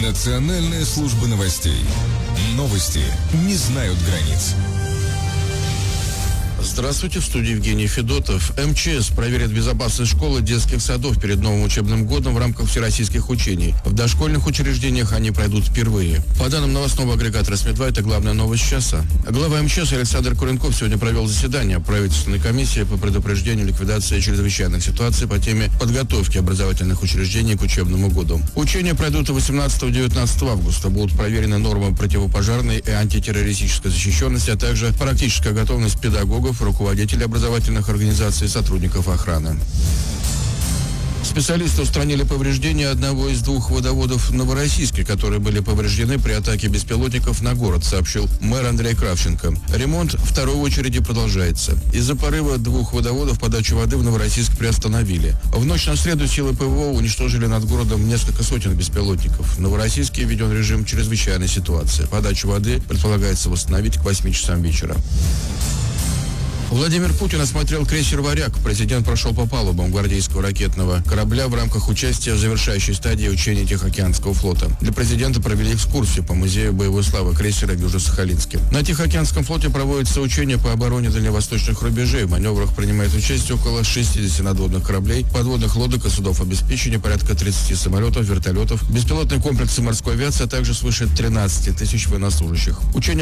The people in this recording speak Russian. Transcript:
Национальная служба новостей. Новости не знают границ. Здравствуйте, в студии Евгений Федотов. МЧС проверит безопасность школ и детских садов перед новым учебным годом в рамках всероссийских учений. В дошкольных учреждениях они пройдут впервые. По данным новостного агрегатора СМИ-2, это главная новость часа. Глава МЧС Александр Куренков сегодня провел заседание правительственной комиссии по предупреждению и ликвидации чрезвычайных ситуаций по теме подготовки образовательных учреждений к учебному году. Учения пройдут 18-19 августа. Будут проверены нормы противопожарной и антитеррористической защищенности, а также практическая готовность педагогов, руководителей образовательных организаций и сотрудников охраны. Специалисты устранили повреждения одного из двух водоводов в Новороссийске, которые были повреждены при атаке беспилотников на город, сообщил мэр Андрей Кравченко. Ремонт второй очереди продолжается. Из-за порыва двух водоводов подачу воды в Новороссийск приостановили. В ночь на среду силы ПВО уничтожили над городом несколько сотен беспилотников. В Новороссийске введен режим чрезвычайной ситуации. Подачу воды предполагается восстановить к 8 часам вечера. Владимир Путин осмотрел крейсер «Варяг». Президент прошел по палубам гвардейского ракетного корабля в рамках участия в завершающей стадии учений Тихоокеанского флота. Для президента провели экскурсию по музею боевой славы крейсера в Южно-Сахалинске. На Тихоокеанском флоте проводятся учения по обороне дальневосточных рубежей. В маневрах принимает участие около 60 надводных кораблей, подводных лодок и судов обеспечения, порядка 30 самолетов, вертолетов, беспилотные комплексы морской авиации, а также свыше 13 тысяч военнослужащих. Учения